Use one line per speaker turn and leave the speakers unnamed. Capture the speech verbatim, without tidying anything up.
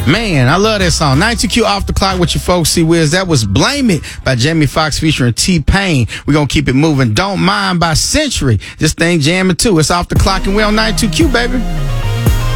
Man, I love that song. ninety-two Q Off the Clock with your folks, C-Wiz. That was Blame It by Jamie Foxx featuring T-Pain. We're going to keep it moving. Don't Mind by Century. This thing jamming too. It's Off the Clock and we're on ninety-two Q, baby.